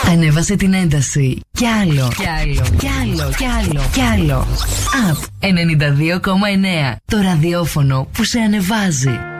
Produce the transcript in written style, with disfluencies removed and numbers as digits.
Ανέβασε την ένταση. Κι άλλο. Κι άλλο. Κι άλλο. Κι άλλο. Κι άλλο. Απ 92,9. Το ραδιόφωνο που σε ανεβάζει.